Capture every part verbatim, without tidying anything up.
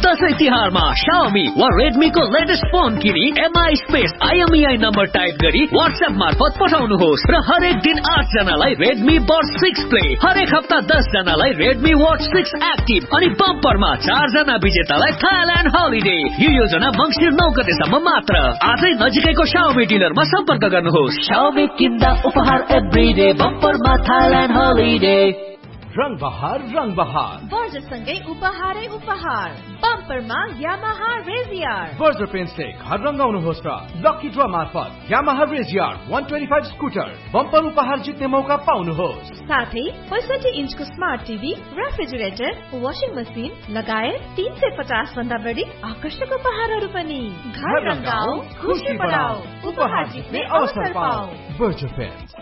दशैं तिहारमा Xiaomi वा Redmi को लेटेस्ट फोन किनी M I space I M E I number type गरी WhatsApp मार्फत पठाउनुहोस् र हरेक दिन आठ जनालाई Redmi Buds सिक्स Play, हरेक हप्ता दस जनालाई Redmi Watch सिक्स Active अनि बम्परमा चार जना विजेतालाई Thailand Holiday। यो योजना मङ्सिर नौ गतेसम्म मात्र। आजै नजिकैको Xiaomi डिलरमा सम्पर्क गर्नुहोस्। Xiaomi किन्दा उपहार एभ्रीडे, बम्परमा Thailand Holiday। रंग बहार रंग बहार वर्जर सँगै उपहारै उपहार। बम्परमा Yamaha Razor। वर्जर पेन्सले घर रंगाउनुहोस् र लकी ड्र मार्फत Yamaha Razor one twenty-five scooter bumper उपहार जित्ने मौका पाउनुहोस्। साथै पैंसठी इन्चको smart TV, refrigerator, washing machine लगायत तीन सय पचास भन्दा बढी आकर्षक उपहारहरू पनि। घर रंगाऊ, खुशी बढाऊ, उपहार जित्ने अवसर पाऊ। वर्जर पेन्स।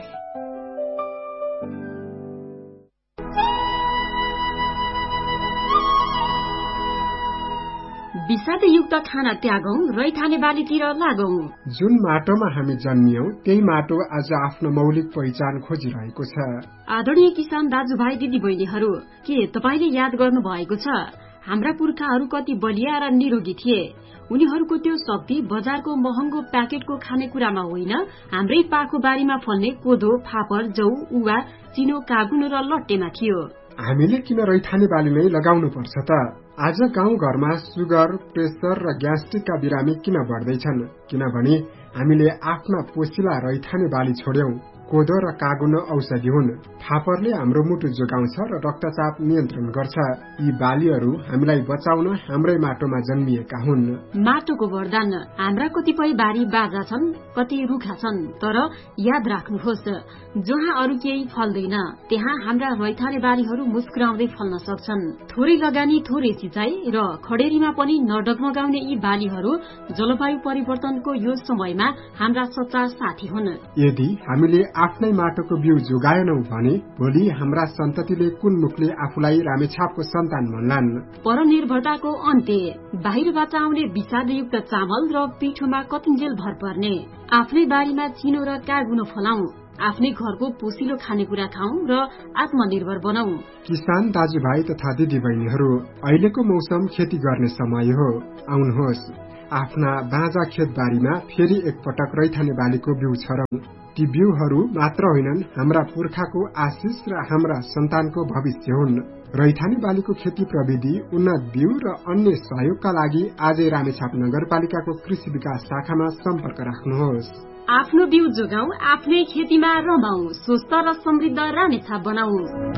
विषादयुक्त खाना त्यागौं, रैथाने बालीतिर लागौं। जुन माटोमा हामी जन्मियौं त्यही माटो आज आफ्नो मौलिक पहिचान खोजिरहेको छ। आदरणीय किसान दाजुभाइ दिदी बहिनीहरू, के तपाईले याद गर्नु भएको छ हाम्रा पुर्खाहरू कति बलिया र निरोगी थिए? उनीहरूको त्यो शक्ति बजारको महँगो प्याकेटको खानेकुरामा होइन, हाम्रै पाखो बारीमा फल्ने कोदो, फापर, जौ, उवा, चिनो, कागुनो र लट्टेमा थियो। हामीले किन रैथाने बाली नै लगाउनु पर्छ त? आज गाउँ घरमा सुगर, प्रेसर र ग्यास्ट्रिकका बिरामी किन बढ्दैछन्? किनभने हामीले आफ्ना पोसिला रैथाने बाली छोड्यौं। कोदो र कागुनो औषधि हुन्। फापरले हाम्रो मुटु जोगाउँछ र रक्तचाप नियन्त्रण गर्छ। यी बालीहरू हामीलाई बचाउन हाम्रै माटोमा जन्मिएका हुन्। माटोको वरदान। हाम्रा कतिपय बारी बाजा छन्, कति रुखा छन्, तर याद राख्नुहोस्, जहाँ अरू केही फल्दैन त्यहाँ हाम्रा रैथाने बारीहरू मुस्कुराउँदै फल्न सक्छन्। थोरै लगानी, थोरै सिंचाई र खडेरीमा पनि नडगमगाउने यी बालीहरू जलवायु परिवर्तनको यो समयमा हाम्रा सच्चा साथी हुन्। यदि हामीले आफ्नै माटोको बिउ जोगाएनौ भने भोलि हाम्रा सन्ततिले कुन मुखले आफूलाई रामेछापको सन्तान भन्लान्? परनिर्भरताको अन्त्य। बाहिरबाट आउने विषादयुक्त चामल र पिठोमा कतिन्जेल भर पर्ने। आफ्नै बारीमा चिनो र कागुनो फलाऊ, आफ्नै घरको पोसिलो खानेकुरा खाऊ र आत्मनिर्भर बनाऊ। किसान दाजुभाइ तथा दिदी बहिनीहरू, अहिलेको मौसम खेती गर्ने समय हो। आउनुहोस्, आफ्ना बाँझा खेतबारीमा फेरि एकपटक रैथाने बालीको बिउ छरौं। ती बिउहरू मात्र होइनन्, हाम्रा पुर्खाको आशिष र हाम्रा सन्तानको भविष्य हुन्। रैथाने बालीको खेती प्रविधि, उन्नत बिउ र अन्य सहयोगका लागि आजै रामेछाप नगरपालिकाको कृषि विकास शाखामा सम्पर्क राख्नुहोस्। आफ्नो बिउ जोगाऊ, आफ्नै खेतीमा रमाऊ, स्वस्थ र समृद्ध रामेछाप बनाऊ।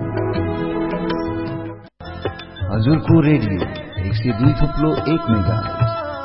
हजुरको रेडियो एक सय दुई थुप्लो एक मेगाहर्ज।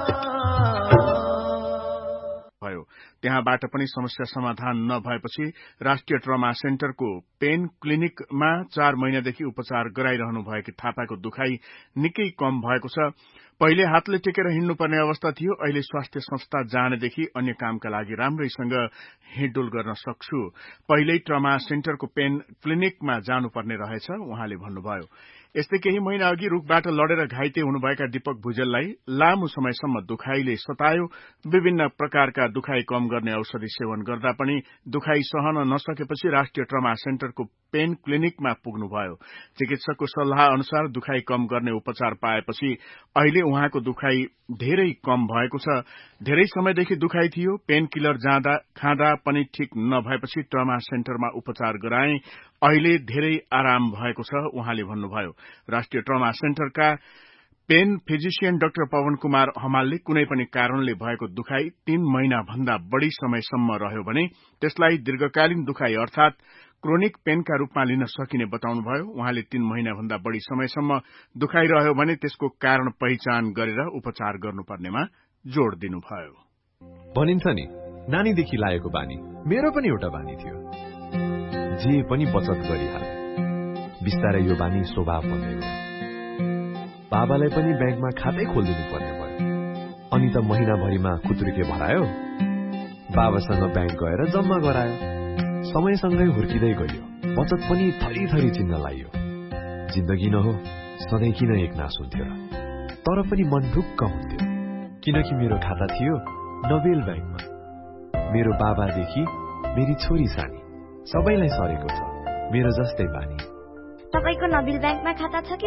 त्यहाँबाट पनि समस्या समाधान नभएपछि राष्ट्रिय ट्रमा सेन्टरको पेन क्लिनिकमा चार महिनादेखि उपचार गराइरहनु भएकी थापाको दुखाइ निकै कम भएको छ। पहिले हातले टेकेर हिँड्नुपर्ने अवस्था थियो, अहिले स्वास्थ्य संस्था जानेदेखि अन्य कामका लागि राम्रैसँग हिँडडुल गर्न सक्छु। पहिल्यै ट्रमा सेन्टरको पेन क्लिनिकमा जानुपर्ने रहेछ उहाँले भन्नुभयो। यस्तै केही महिना अघि रुखबाट लडेर घाइते हुनुभएका दीपक भुजेललाई लामो समयसम्म दुखाइले सतायो। विभिन्न प्रकारका दुखाइ कम गर्ने औषधि सेवन गर्दा पनि दुखाइ सहन नसकेपछि राष्ट्रिय ट्रमा सेन्टरको पेन क्लिनिकमा पुग्नुभयो। चिकित्सकको सल्लाह अनुसार दुखाइ कम गर्ने उपचार पाएपछि अहिले उहाँको दुखाइ धेरै कम भएको छ। धेरै समयदेखि दुखाइ थियो, पेन किलर जाँदा खाँदा पनि ठिक नभएपछि ट्रमा सेन्टरमा उपचार गराए, अहिले धेरै आराम भएको छ उहाँले भन्नुभयो। राष्ट्रिय trauma सेन्टरका pain physician doctor Pawan Kumar हमालले कुनै पनि कारणले भएको दुखाइ तीन महिना भन्दा बढ़ी समयसम्म रह्यो भने त्यसलाई दीर्घकालीन दुखाइ अर्थात क्रोनिक पेनका रूपमा लिन सकिने बताउनुभयो। उहाँले तीन महिना भन्दा बढ़ी समयसम्म दुखाइ रह्यो भने त्यसको कारण पहिचान गरेर उपचार गर्नुपर्नेमा जोड़ दिनुभयो। भनिन्छ नि, नानीदेखि लागेको बानी मेरो पनि एउटा बानी थियो, जे पनि बचत गरिहाल्ने। बिस्तारै यो बानी स्वभाव बन्दै गयो। बाबालाई पनि ब्याङ्कमा खातै खोलिदिनु पर्ने भयो। अनि त महिनाभरिमा खुत्रुके भरायो, बाबासँग ब्याङ्क गएर जम्मा गरायो। समयसँगै हुर्किँदै गयो, बचत पनि थरी थरी चिन्न लागियो। जिन्दगी न हो, सधैँ किन एक नास हुन्थ्यो र? तर पनि मन ढुक्क हुन्थ्यो, किनकि मेरो खाता थियो नोबेल ब्याङ्कमा। मेरो बाबादेखि मेरी छोरी सानी सबैलाई सरेको छ मेरो जस्तै बानी। तपाईको नोबेल ब्याङ्कमा खाता छ कि